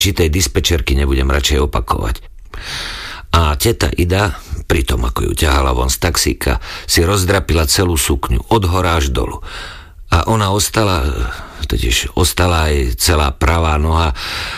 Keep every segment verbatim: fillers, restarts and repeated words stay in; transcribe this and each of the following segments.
či tej dispečerky nebudem radšej opakovať. A teta Ida, pritom ako ju ťahala von z taxíka, si rozdrapila celú sukňu od hora až dolu. A ona ostala, totiž ostala aj celá pravá noha,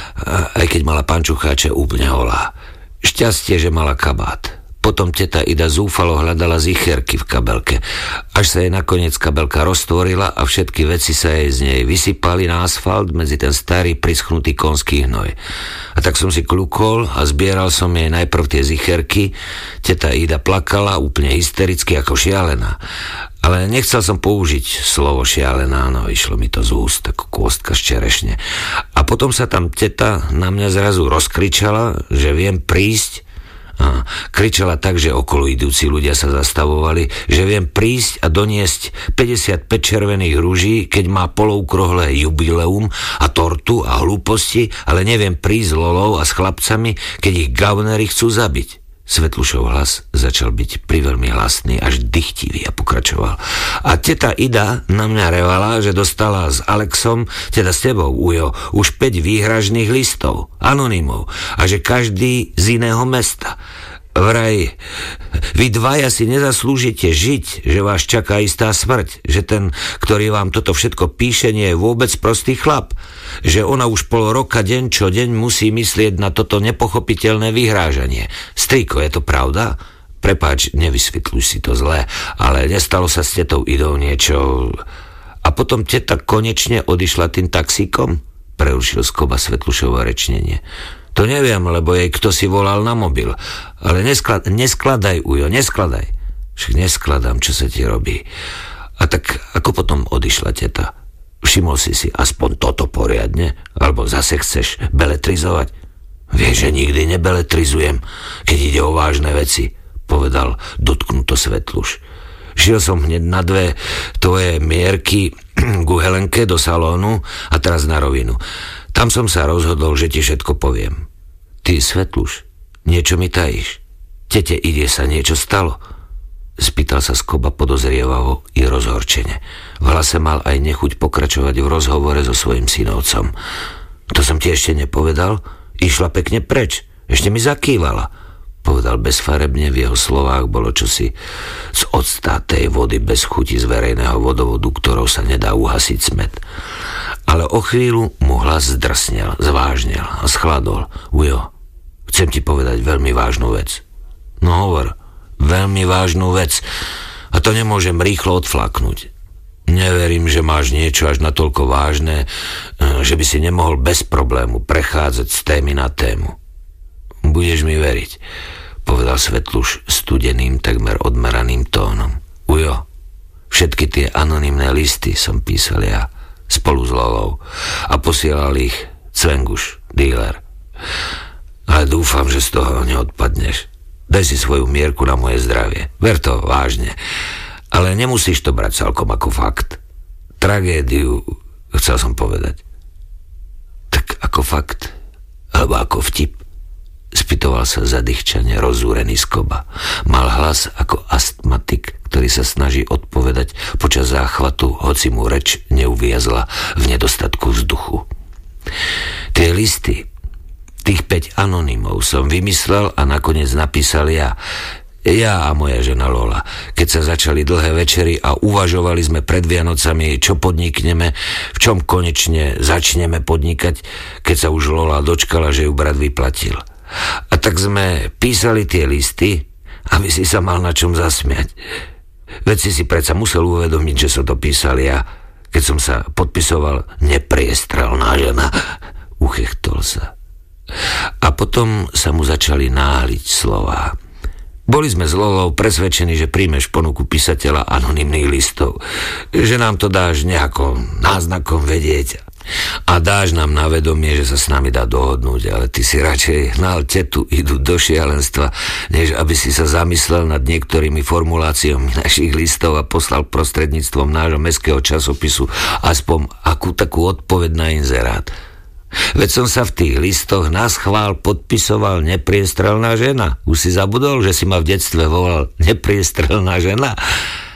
aj keď mala pančucháče úplne holá. Šťastie, že mala kabát. Potom teta Ida zúfalo hľadala zicherky v kabelke, až sa jej nakoniec kabelka roztvorila a všetky veci sa jej z nej vysypali na asfalt medzi ten starý prischnutý konský hnoj. A tak som si kľukol a zbieral som jej najprv tie zicherky. Teta Ida plakala úplne hystericky ako šialená. Ale nechcel som použiť slovo šialená, no išlo mi to z úst ako kôstka z čerešne. A potom sa tam teta na mňa zrazu rozkričala, že viem prísť. A kričala tak, že okolo idúci ľudia sa zastavovali, že viem prísť a doniesť päťdesiatpäť červených rúží, keď má poloukrohlé jubileum a tortu a hlúposti, ale neviem prísť s Lolou a s chlapcami, keď ich gavneri chcú zabiť. Svetlušov hlas začal byť priveľmi hlasný, až dychtivý a pokračoval. A teta Ida na mňa revala, že dostala s Alexom, teda s tebou, Ujo, už päť výhražných listov, anonymov, a že každý z iného mesta. Vraj, vy dvaja si nezaslúžite žiť, že vás čaká istá smrť, že ten, ktorý vám toto všetko píše, nie je vôbec prostý chlap, že ona už pol roka deň čo deň musí myslieť na toto nepochopiteľné vyhrážanie. Strýko, je to pravda? Prepáč, nevysvetľuj si to zle, ale nestalo sa s tetou Idou niečo... A potom teta konečne odišla tým taxíkom? Prerušil Skoba Svetlušovo rečnenie. To neviem, lebo jej kto si volal na mobil. Ale nesklad, neskladaj, Ujo, neskladaj. Však neskladám, čo sa ti robí. A tak ako potom odišla teta? Všimol si si aspoň toto poriadne? Alebo zase chceš beletrizovať? Vieš, že nikdy nebeletrizujem, keď ide o vážne veci, povedal dotknuto Svetluš. Šiel som hneď na dve tvoje mierky ku Helenke do salónu a teraz na rovinu. Tam som sa rozhodol, že ti všetko poviem. Ty, Svetluš, niečo mi tajíš. Tete Ide sa niečo stalo? Spýtal sa Skoba podozrievavo i rozhorčene. V hlase mal aj nechuť pokračovať v rozhovore so svojím synovcom. To som ti ešte nepovedal? Išla pekne preč. Ešte mi zakývala. Povedal bezfarebne, v jeho slovách bolo čosi z odstátej vody bez chuti z verejného vodovodu, ktorou sa nedá uhasiť smäd. Ale o chvíľu mu hlas zdrsnel, zvážnel a schladol. Ujo, chcem ti povedať veľmi vážnu vec. No hovor, veľmi vážnu vec. A to nemôžem rýchlo odflaknúť. Neverím, že máš niečo až natoľko vážne, že by si nemohol bez problému prechádzať z témy na tému. Budeš mi veriť, povedal Svetluš studeným, takmer odmeraným tónom. Ujo, všetky tie anonymné listy som písal ja, spolu s Lolou, a posielal ich Cvenguš, díler. Ale dúfam, že z toho neodpadneš. Daj si svoju mierku na moje zdravie. Ver to vážne. Ale nemusíš to brať celkom ako fakt. Tragédiu, chcel som povedať. Tak ako fakt, alebo ako vtip? Spýtoval sa zadýchčane rozúrený Skoba. Mal hlas ako astmatik, ktorý sa snaží odpovedať počas záchvatu, hoci mu reč neuviazla v nedostatku vzduchu. Tie listy, tých päť anonymov som vymyslel a nakoniec napísal ja. Ja a moja žena Lola, keď sa začali dlhé večery a uvažovali sme pred Vianocami, čo podnikneme, v čom konečne začneme podnikať, keď sa už Lola dočkala, že ju brat vyplatil. A tak sme písali tie listy, aby si sa mal na čom zasmiať. Veď si si predsa musel uvedomiť, že som to písal ja, keď som sa podpisoval nepriestrelná žena. Uchechtol sa. A potom sa mu začali náhliť slová. Boli sme s Lolou presvedčení, že príjmeš ponuku písateľa anonymných listov, že nám to dáš nejako náznakom vedieť a dáš nám na vedomie, že sa s nami dá dohodnúť, ale ty si radšej hnal tetu Idu do šialenstva, než aby si sa zamyslel nad niektorými formuláciami našich listov a poslal prostredníctvom nášho mestského časopisu aspoň akú takú odpoveď na inzerát. Veď som sa v tých listoch naschvál podpisoval nepriestrelná žena. Už si zabudol, že si ma v detstve volal nepriestrelná žena?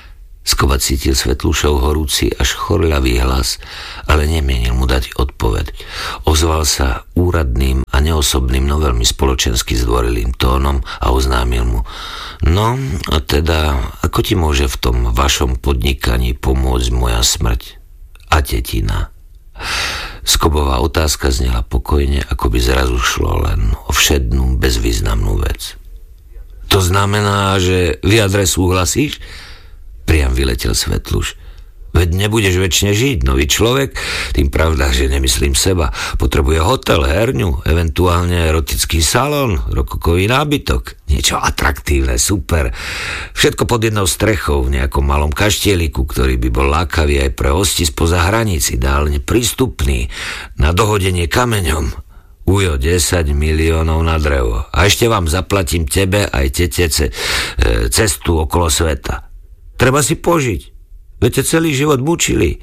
Skoba cítil Svetlušov horúci až chorľavý hlas, ale nemienil mu dať odpoveď. Ozval sa úradným a neosobným, no veľmi spoločensky zdvorilým tónom a oznámil mu: No, a teda, ako ti môže v tom vašom podnikaní pomôcť moja smrť a tetina? Skobová otázka znela pokojne, ako by zrazu šlo len o všednú, bezvýznamnú vec. To znamená, že v jadre súhlasíš? Priam vyletel Svetluš. Veď nebudeš večne žiť, nový človek, tým pravda, že nemyslím seba. Potrebuje hotel, herňu, eventuálne erotický salón, rokokový nábytok. Niečo atraktívne, super. Všetko pod jednou strechou v nejakom malom kaštieliku, ktorý by bol lákavý aj pre hosti spoza hraníc, ideálne prístupný, na dohodenie kameňom. Ujo, desať miliónov na drevo. A ešte vám zaplatím tebe aj tete ce, cestu okolo sveta. Treba si požiť. Veď ťa celý život mučili.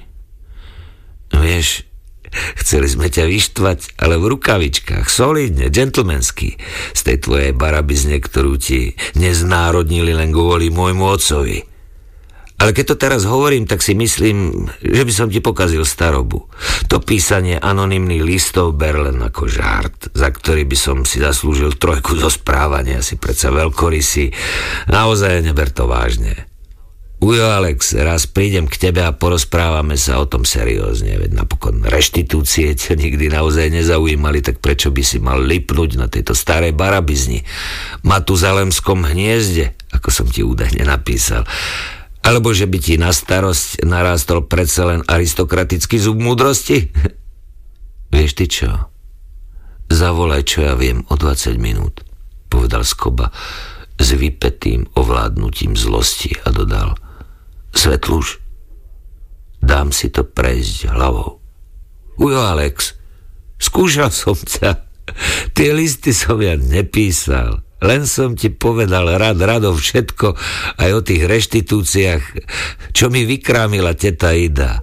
Vieš, chceli sme ťa vyštvať, ale v rukavičkách, solidne, džentlmensky, z tej tvojej barabizne, ktorú ti neznárodnili len kvôli môjmu otcovi. Ale keď to teraz hovorím, tak si myslím, že by som ti pokazil starobu. To písanie anonymných listov ber len ako žart, za ktorý by som si zaslúžil trojku zo správania, si predsa veľkorysý. Naozaj neber to vážne. Ujo, Alex, raz prídem k tebe a porozprávame sa o tom seriózne, veď napokon reštitúcie ťa nikdy naozaj nezaujímali, tak prečo by si mal lipnúť na tejto starej barabizni, Matuzalemskom hniezde, ako som ti údajne napísal. Alebo že by ti na starosť narástol predsa len aristokratický zub múdrosti? Vieš ty čo? Zavolaj, čo ja viem, o dvadsať minút, povedal Skoba s vypätým ovládnutím zlosti a dodal: Svetluš, dám si to prejsť hlavou. Ujo, Alex, skúšal som ťa. Tie listy som ja nepísal. Len som ti povedal rad radov všetko, aj o tých reštitúciách, čo mi vykrámila teta Ida.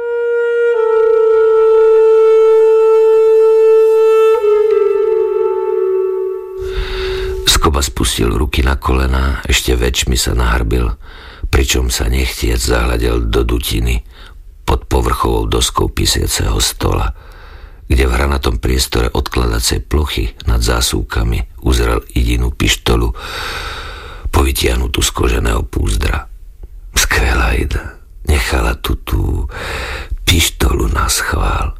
Skoba spustil ruky na kolená, ešte väčšmi sa nahrbil, pričom sa nechtiac zahľadel do dutiny pod povrchovou doskou pisiaceho stola, kde v hranatom priestore odkladacej plochy nad zásuvkami uzrel Idinu pištolu povytiahnutú z koženého púzdra. Skvelá Ida, nechala tu tú pištolu na schvál.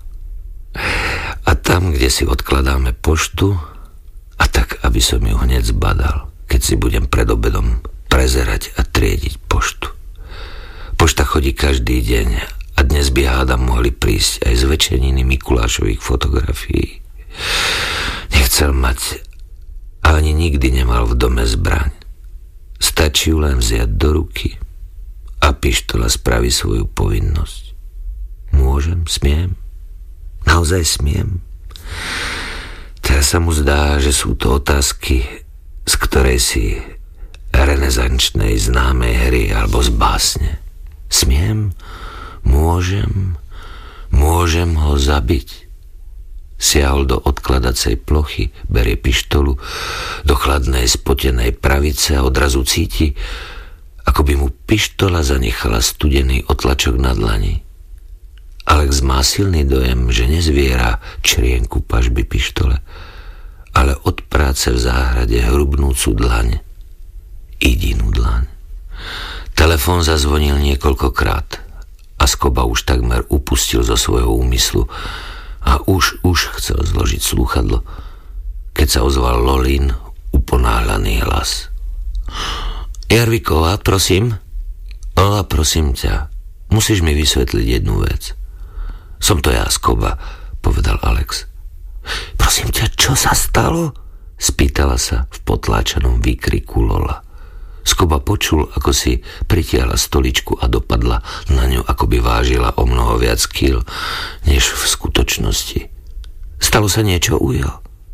A tam, kde si odkladáme poštu, a tak, aby som ju hneď zbadal, keď si budem pred obedom prezerať a triediť poštu. Pošta chodí každý deň a dnes by hádam mohli prísť aj zväčšeniny Mikulášových fotografií. Nechcel mať a ani nikdy nemal v dome zbraň. Stačí ju len vziať do ruky a pištola spraví svoju povinnosť. Môžem, smiem, naozaj smiem. Teraz sa mu zdá, že sú to otázky z ktorej si renesančnej známej hry alebo z básne. Smiem, môžem, môžem ho zabiť. Siahol do odkladacej plochy, berie pištolu do chladnej spotenej pravice a odrazu cíti, ako by mu pištola zanechala studený otlačok na dlani. Alex má silný dojem, že nezviera črienku pažby pištole, ale od práce v záhrade hrubnúcu dlaň, Idinu dlaň. Telefón zazvonil niekoľkokrát a Skoba už takmer upustil zo svojho úmyslu a už, už chcel zložiť slúchadlo, keď sa ozval Lolin uponáhľaný hlas. Jarviková, prosím? Lola, prosím ťa, musíš mi vysvetliť jednu vec. Som to ja, Skoba, povedal Alex. Prosím ťa, čo sa stalo? Spýtala sa v potláčanom výkriku Lola. Skoba počul, ako si pritiahla stoličku a dopadla na ňu, ako by vážila o mnoho viac kíl, než v skutočnosti. Stalo sa niečo, Ujo?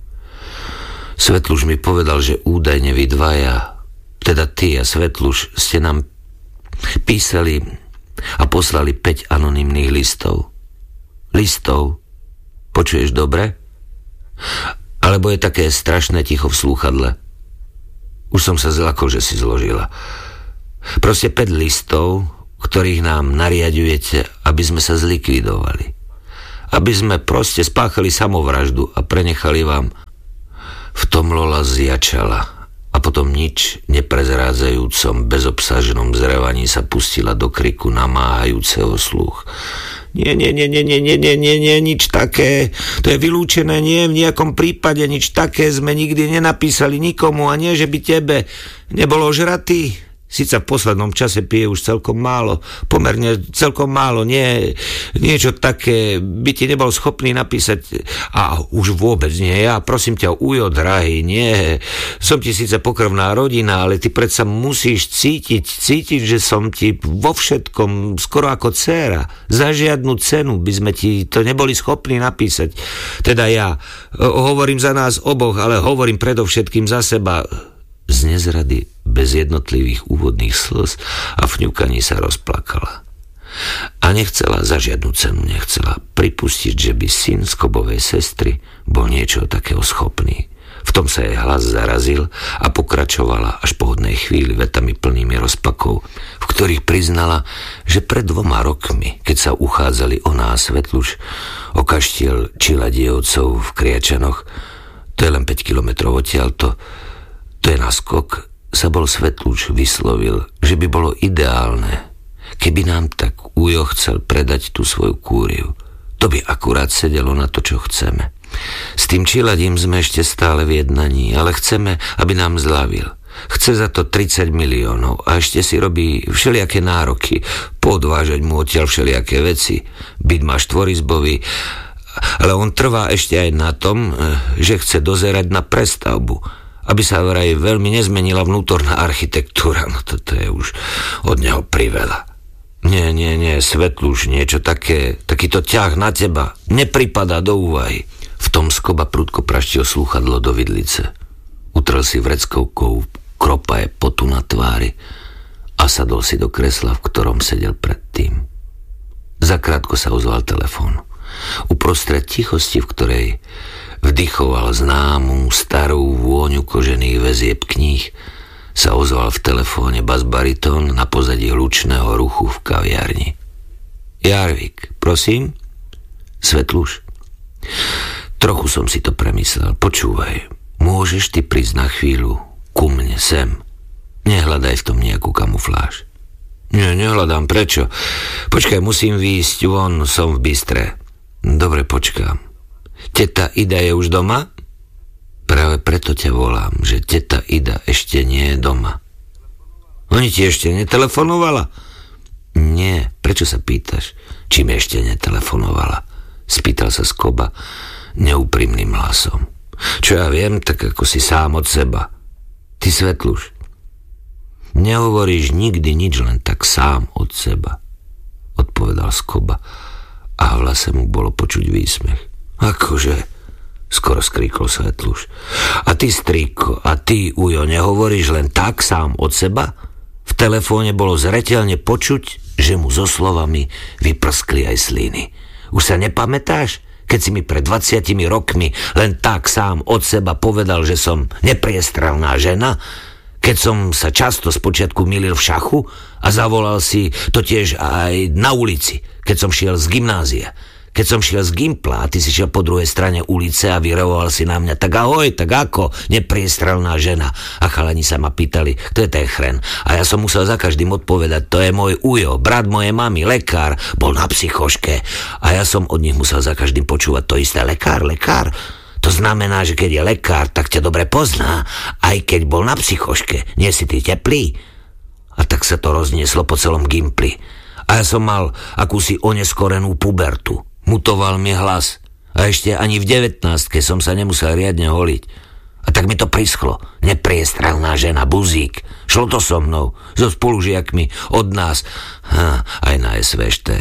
Svetluš mi povedal, že údajne vy dvaja, teda ty a Svetluš, ste nám písali a poslali päť anonymných listov. Listov? Počuješ dobre? Alebo je také strašné ticho v slúchadle? Už som sa zlakol, že si zložila. Proste päť listov, ktorých nám nariadujete, aby sme sa zlikvidovali. Aby sme proste spáchali samovraždu a prenechali vám. V tom Lola zjačala a potom nič neprezrádzajúcom, bezobsažnom zrevaní sa pustila do kriku namáhajúceho sluch. Nie, nie, nie, nie, nie, nie, nie, nie, nie, nič také. To je vylúčené, nie, v nejakom prípade nič také sme nikdy nenapísali nikomu a nie, že by tebe nebolo žratý. Sice v poslednom čase pije už celkom málo, pomerne celkom málo, nie, niečo také by ti nebol schopný napísať a už vôbec nie, ja prosím ťa, Ujo, drahý, nie, som ti síce pokrvná rodina, ale ty predsa musíš cítiť, cítiť, že som ti vo všetkom skoro ako dcéra, za žiadnu cenu by sme ti to neboli schopní napísať, teda ja hovorím za nás oboch, ale hovorím predovšetkým za seba. Z nezrady, bez jednotlivých úvodných slz a vňukaní sa rozplakala. A nechcela, za žiadnu cenu nechcela pripustiť, že by syn Skobovej sestry bol niečo takého schopný. V tom sa jej hlas zarazil a pokračovala až po hodnej chvíli vetami plnými rozpakov, v ktorých priznala, že pred dvoma rokmi, keď sa uchádzali o nás Svetluš, o kaštiel Čiladievcov v Kriačanoch, to je len päť kilometrov odtiaľto, to je naskok, sa bol Svetluč vyslovil, že by bolo ideálne, keby nám tak Ujo chcel predať tú svoju kúriu. To by akurát sedelo na to, čo chceme. S tým Čiladím sme ešte stále v jednaní, ale chceme, aby nám zľavil. Chce za to tridsať miliónov a ešte si robí všelijaké nároky, podvážať mu odtiaľ všelijaké veci. Byt má štvorizbový, ale on trvá ešte aj na tom, že chce dozerať na prestavbu, aby sa vraj veľmi nezmenila vnútorná architektúra. No toto je už od neho priveľa. Nie, nie, nie, Svetluš, niečo také, takýto ťah na teba nepripadá do úvahy. V tom Skoba prudko praštil slúchadlo do vidlice. Utrel si vreckovkou kropaje potu na tvári a sadol si do kresla, v ktorom sedel predtým. Zakrátko sa ozval telefón. Uprostred tichosti, v ktorej vdychoval známu starú vôňu kožených väzieb kníh, sa ozval v telefóne basbaritón na pozadí hlučného ruchu v kaviarni. Jarvik, prosím? Svetluš? Trochu som si to premyslel. Počúvaj, môžeš ty prísť na chvíľu ku mne sem? Nehľadaj v tom nejakú kamufláž. Nie, nehľadám, prečo? Počkaj, musím výjsť von, som v Bystre. Dobre, počkám. Teta Ida je už doma? Práve preto ťa volám, že teta Ida ešte nie je doma. Oni ti ešte netelefonovala? Nie, prečo sa pýtaš, či mi ešte netelefonovala? Spýtal sa Skoba neúprimným hlasom. Čo ja viem, tak ako si sám od seba. Ty, Svetluš, nehovoríš nikdy nič len tak sám od seba, odpovedal Skoba a v hlase mu bolo počuť výsmech. Akože, skoro skríkol Svetluš. A ty, strýko, a ty, Ujo, nehovoríš len tak sám od seba? V telefóne bolo zreteľne počuť, že mu so slovami vyprskli aj sliny. Už sa nepamätáš, keď si mi pred dvadsiatimi rokmi len tak sám od seba povedal, že som nepriestrelná žena? Keď som sa často spočiatku mýlil v šachu a zavolal si to tiež aj na ulici, keď som šiel z gymnázia. Keď som šiel z Gimpla a ty si šiel po druhej strane ulice a vyrevoval si na mňa, tak ahoj, tak ako, nepriestrelná žena. A chalani sa ma pýtali, kto je ten chren. A ja som musel za každým odpovedať, to je môj Ujo, brat mojej mamy, lekár, bol na psychoške. A ja som od nich musel za každým počúvať to isté, lekár, lekár. To znamená, že keď je lekár, tak ťa dobre pozná, aj keď bol na psychoške, nie si ty teplý. A tak sa to roznieslo po celom Gimpli. A ja som mal akúsi oneskorenú pubertu. Mutoval mi hlas. A ešte ani v devätnástke som sa nemusel riadne holiť. A tak mi to prischlo. Nepriestrelná žena, buzík. Šlo to so mnou, so spolužiakmi, od nás. Ha, aj na es vé šte.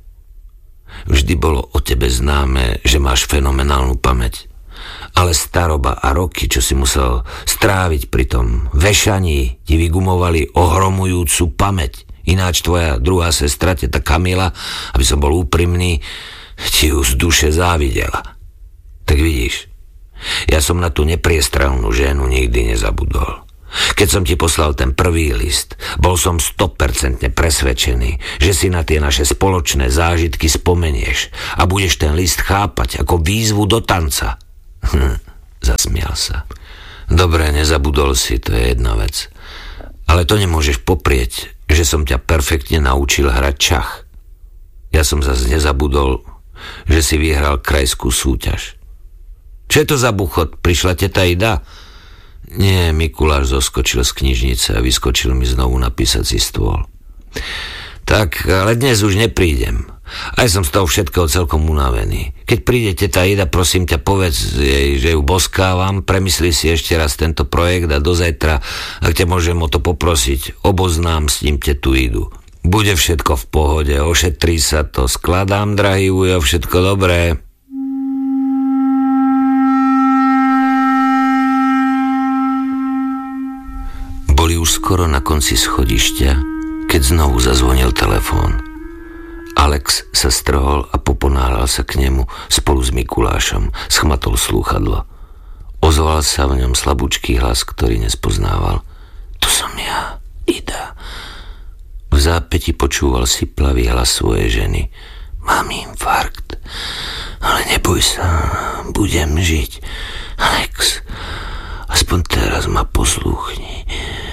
Vždy bolo o tebe známe, že máš fenomenálnu pamäť. Ale staroba a roky, čo si musel stráviť pri tom vešaní, ti vygumovali ohromujúcu pamäť. Ináč tvoja druhá sestra, teta Kamila, aby som bol úprimný, ti ju z duše závidela. Tak vidíš, ja som na tú nepriestrelnú ženu nikdy nezabudol. Keď som ti poslal ten prvý list, bol som sto percent presvedčený, že si na tie naše spoločné zážitky spomenieš a budeš ten list chápať ako výzvu do tanca. Hm, zasmial sa. Dobre, nezabudol si, to je jedna vec. Ale to nemôžeš poprieť, že som ťa perfektne naučil hrať čach. Ja som zase nezabudol, že si vyhral krajskú súťaž. Čo je to za buchot? Prišla teta Ida? Nie, Mikuláš zoskočil z knižnice a vyskočil mi znovu na písací stôl. Tak, ale dnes už neprídem. Aj som z toho všetkého celkom unavený. Keď príde teta Ida, prosím ťa, povedz jej, že ju boskávam, premyslí si ešte raz tento projekt a do zajtra, ak ťa môžem o to poprosiť, oboznám s ním tetu Idu. Bude všetko v pohode, ošetrí sa to, skladám, drahý ujo, všetko dobré. Boli už skoro na konci schodišťa, keď znovu zazvonil telefón. Alex sa strhol a poponáhľal sa k nemu spolu s Mikulášom, schmatol slúchadlo. Ozval sa v ňom slabúčký hlas, ktorý nespoznával. To som ja, Ida. V zápäti počúval si plavý hlas svojej ženy. Mám infarkt, ale neboj sa, budem žiť. Alex, aspoň teraz ma poslúchni.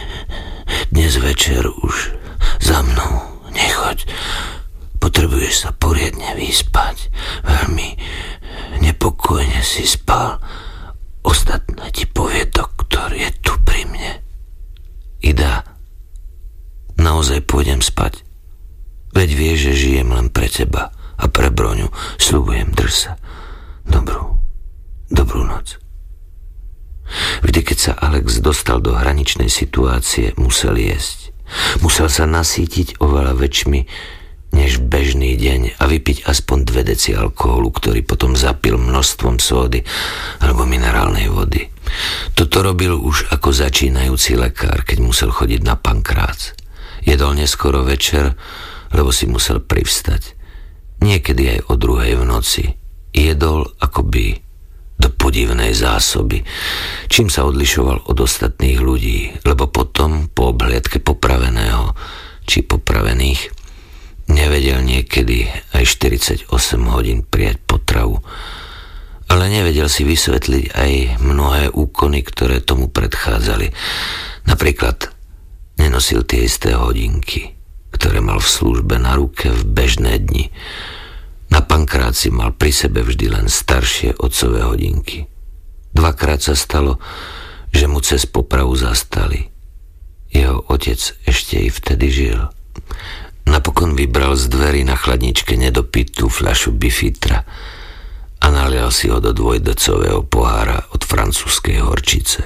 Dnes večer už za mnou nechoď. Potrebuješ sa poriadne vyspať. Veľmi nepokojne si spal. Ostatné ti povie doktor, je tu pri mne. Ida, naozaj pôjdem spať. Veď vieš, že žijem len pre teba a pre Broňu. Sľubujem, drž sa. Dobrú, dobrú noc. Vždy, keď sa Alex dostal do hraničnej situácie, musel jesť. Musel sa nasýtiť oveľa väčšmi než bežný deň a vypiť aspoň dve deci alkoholu, ktorý potom zapil množstvom sódy alebo minerálnej vody. Toto robil už ako začínajúci lekár, keď musel chodiť na pankrác. Jedol neskoro večer, lebo si musel privstať. Niekedy aj o druhej v noci. Jedol akoby do podivnej zásoby, čím sa odlišoval od ostatných ľudí, lebo potom, po obhliadke popraveného či popravených, nevedel niekedy aj štyridsaťosem hodín prijať potravu, ale nevedel si vysvetliť aj mnohé úkony, ktoré tomu predchádzali. Napríklad nenosil tie isté hodinky, ktoré mal v službe na ruke v bežné dni. Na pankráci mal pri sebe vždy len staršie otcové hodinky. Dvakrát sa stalo, že mu cez popravu zastali. Jeho otec ešte i vtedy žil. Napokon vybral z dverí na chladničke nedopitú fľašu bifitra a nalial si ho do dvojdecového pohára od francúzskej horčice.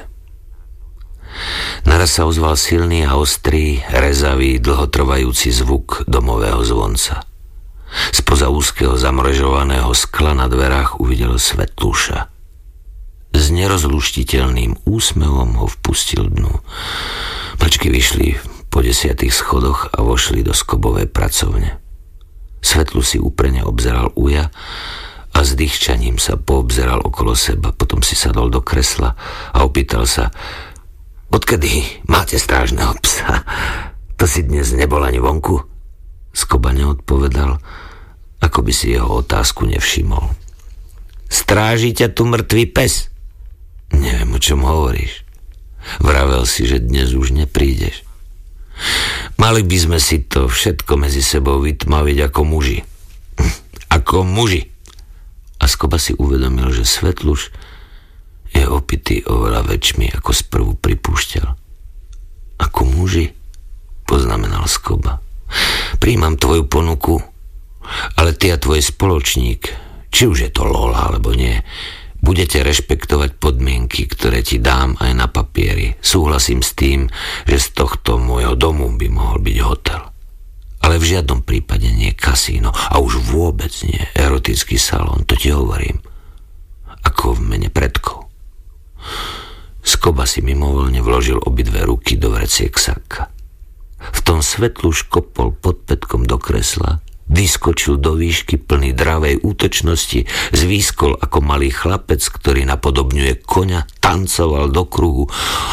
Naraz sa ozval silný a ostrý, rezavý, dlhotrvajúci zvuk domového zvonca. Spoza úzkeho zamrežovaného skla na dverách uvidel Svetluša. S nerozluštiteľným úsmevom ho vpustil dnu. Mlčky vyšli po desiatých schodoch a vošli do skobovej pracovne. Svetlu si úprene obzeral uja a s dýchčaním sa poobzeral okolo seba. Potom si sadol do kresla a opýtal sa: odkedy máte strážneho psa? To si dnes nebol ani vonku? Skoba neodpovedal, ako by si jeho otázku nevšimol. Stráži ťa tu mŕtvý pes? Neviem, o čom hovoríš. Vravel si, že dnes už neprídeš. Mali by sme si to všetko medzi sebou vytmaviť ako muži. Ako muži. A Skoba si uvedomil, že Svetluš je opitý oveľa väčšmi, ako sprvu pripúšťal. Ako muži, poznamenal Skoba. Príjmam tvoju ponuku, ale ty a tvoj spoločník, či už je to Lola alebo nie, budete rešpektovať podmienky, ktoré ti dám aj na papieri. Súhlasím s tým, že z tohto môjho domu by mohol byť hotel. Ale v žiadnom prípade nie kasíno a už vôbec nie erotický salón, to ti hovorím. Ako v mene predkov. Skoba si mimovoľne vložil obidve ruky do vreciek saka. V tom Svetluš kopol pod pätkom do kresla, vyskočil do výšky plný dravej útočnosti, zvýskol ako malý chlapec, ktorý napodobňuje koňa, tancoval do kruhu, ako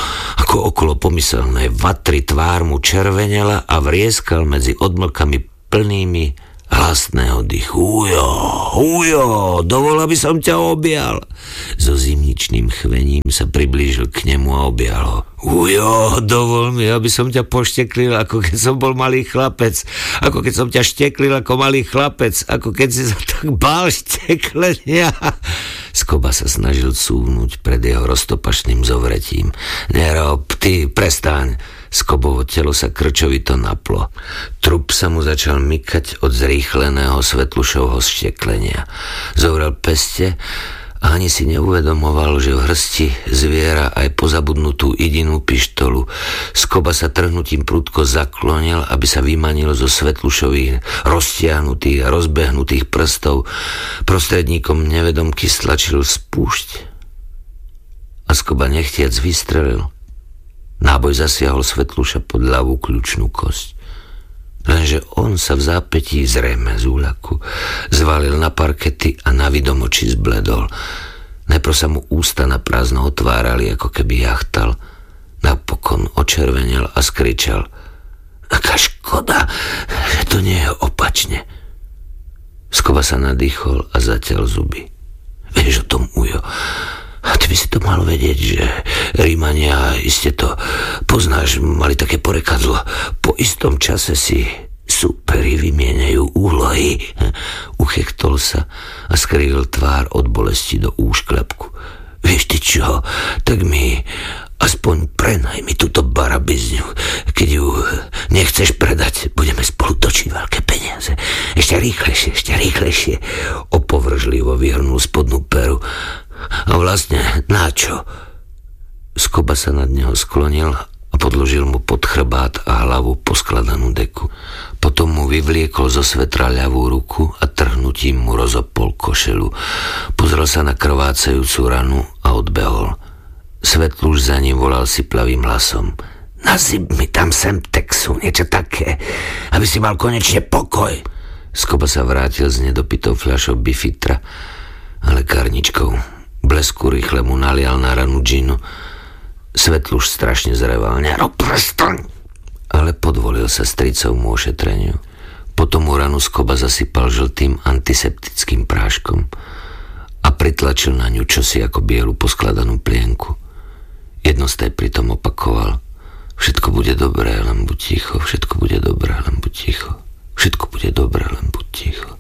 Ako okolo pomyselnej vatry tvár mu červenela a vrieskal medzi odmlkami plnými hlasného dychu. Ujo, ujo, dovol, aby som ťa objal. So zimničným chvením sa priblížil k nemu a objal ho. Ujo, dovol mi, aby som ťa pošteklil, ako keď som bol malý chlapec. Ako keď som ťa šteklil ako malý chlapec. Ako keď si sa tak bál šteklenia. Skoba sa snažil cúvnuť pred jeho roztopašným zovretím. Nerob, ty, prestaň. Skobovo telo sa krčovito naplo. Trup sa mu začal mykať od zrýchleného Svetlušovho šteklenia. Zovrel peste a ani si neuvedomoval, že v hrsti zviera aj pozabudnutú idinú pištolu. Skoba sa trhnutím prudko zaklonil, aby sa vymanil zo Svetlušových roztiahnutých a rozbehnutých prstov. Prostredníkom nevedomky stlačil spúšť a Skoba nechtiac vystrelil. Náboj zasiahol Svetluša pod ľavú kľúčnú kosť. Lenže on sa v zápätí zrejme z úľaku zvalil na parkety a na vidom oči zbledol. Najprv sa mu ústa na prázdno otvárali, ako keby jachtal. Napokon očervenel a skričal. Aká škoda, že to nie je opačne. Skoba sa nadýchol a zatiaľ zuby. Vieš o tom, Ujo? A ty by si to mal vedieť, že Rímania, iste to poznáš, mali také porekadlo. Po istom čase si superi vymieňajú úlohy. Uchechtol sa a skrývil tvár od bolesti do úšklepku. Vieš ty čo, tak mi aspoň prenaj mi túto barabizňu. Keď ju nechceš predať, budeme spolu točiť veľké peniaze. Ešte rýchlejšie, ešte rýchlejšie. Opovržlivo vyhrnul spodnú peru. A vlastne, načo? Skoba sa nad neho sklonil a podložil mu pod chrbát a hlavu poskladanú deku. Potom mu vyvliekol zo svetra ľavú ruku a trhnutím mu rozopol košelu. Pozrel sa na krvácajúcu ranu a odbehol. Svetluš za ním volal siplavým hlasom. Nasyp mi tam sem texu, niečo také, aby si mal konečne pokoj. Skoba sa vrátil s nedopitou fľašou bifitra a lekárničkou. Blesku rýchle mu nalial na ranu džinu. Svetluš strašne zreval. Nerob, prestaň! Ale podvolil sa stricovmu ošetreniu. Potom mu ranu Skoba zasypal žltým antiseptickým práškom a pritlačil na ňu čosi ako bielu poskladanú plienku. Jednostaj pritom opakoval. Všetko bude dobré, len buď ticho. Všetko bude dobré, len buď ticho. Všetko bude dobré, len buď ticho.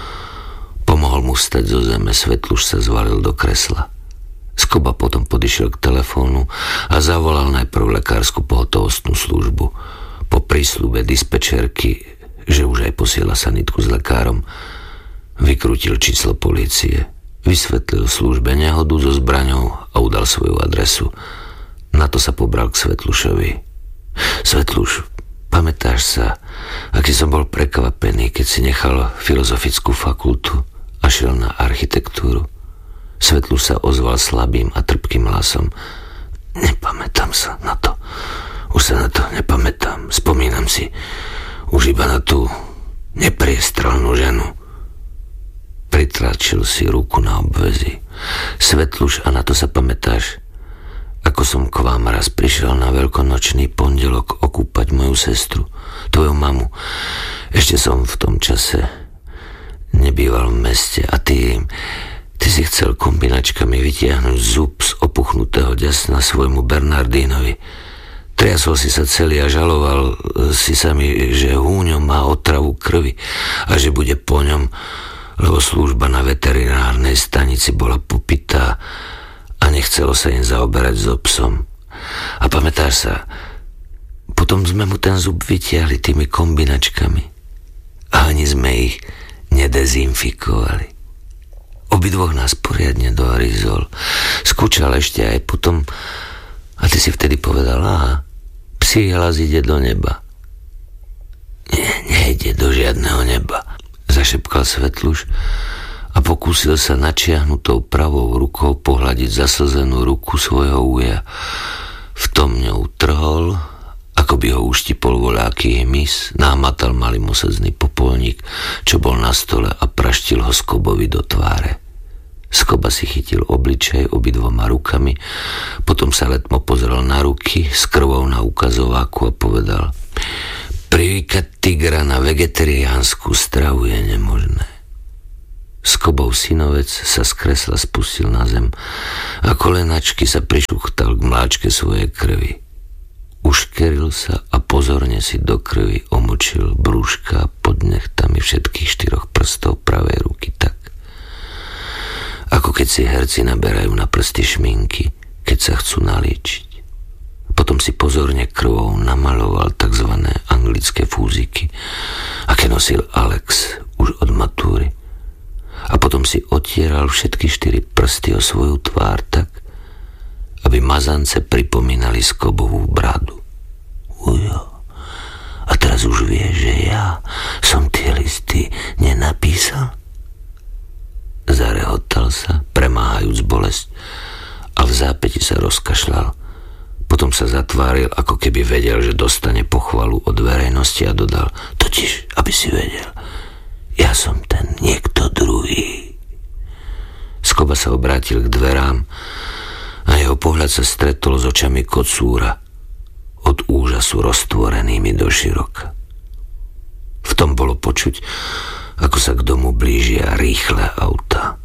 Pomohol mu vstať zo zeme, Svetluš sa zvalil do kresla. Skoba potom podišiel k telefónu a zavolal najprv lekársku pohotovostnú službu. Po prísľube dispečerky, že už aj posiela sanitku s lekárom, vykrútil číslo polície, vysvetlil službe nehodu so zbraňou a udal svoju adresu. Na to sa pobral k Svetlušovi. Svetluš, pamätáš sa, aký som bol prekvapený, keď si nechal filozofickú fakultu a šiel na architektúru? Svetluš sa ozval slabým a trpkým hlasom. Nepamätám sa na to. Už sa na to nepamätám. Spomínam si už iba na tú nepriestrelnú ženu. Pritlačil si ruku na obväzy. Svetluš, a na to sa pamätáš? Ako som k vám raz prišiel na veľkonočný pondelok okúpať moju sestru, tvoju mamu. Ešte som v tom čase nebýval v meste a ty, ty si chcel kombinačkami vytiahnuť zub z opuchnutého ďasna svojmu Bernardínovi. Triasol si sa celý a žaloval si sa mi, že húňom má otravu krvi a že bude po ňom, lebo služba na veterinárnej stanici bola popytá a nechcelo sa im zaoberať so psom. A pamätáš sa, potom sme mu ten zub vytiahli tými kombinačkami a ani sme ich nedezinfikovali. Obidvoch nás poriadne dohryzol. Skúčal ešte aj potom a ty si vtedy povedal, aha, psí hlas ide do neba. Nie, nejde do žiadneho neba, zašepkal Svetluš a pokúsil sa načiahnutou pravou rukou pohľadiť zaslzenú ruku svojho uja. V tom ňou trhol, ako by ho uštipol voľaký hmyz, námatal malý mosezný popolník, čo bol na stole a praštil ho Skobovi do tváre. Skoba si chytil obličej obidvoma rukami, potom Potom sa letmo pozrel na ruky s krvou na ukazováku a povedal: privykať tigra na vegetariánsku stravu je nemožné. Skobov synovec sa z kresla spustil na zem a kolenačky sa prišuchtal k mláčke svojej krvi. Uškeril sa a pozorne si do krvi omočil brúška pod nechtami všetkých štyroch prstov pravej ruky tak, ako keď si herci naberajú na prsty šminky, keď sa chcú naliečiť. Potom si pozorne krvou namaloval tzv. Anglické fúziky, aké nosil Alex už od matúry. A potom si otieral všetky štyri prsty o svoju tvár tak, aby mazance pripomínali Skobovú bradu. Ujo, a teraz už vie, že ja som tie listy nenapísal? Zarehotal sa, premáhajúc bolesť, a v zápäti sa rozkašľal. Potom sa zatváril, ako keby vedel, že dostane pochvalu od verejnosti a dodal: totiž, aby si vedel, ja som ten niekto druhý. Skoba sa obrátil k dverám a jeho pohľad sa stretol s očami kocúra, od úžasu roztvorenými doširoka. V tom bolo počuť, ako sa k domu blížia rýchle autá.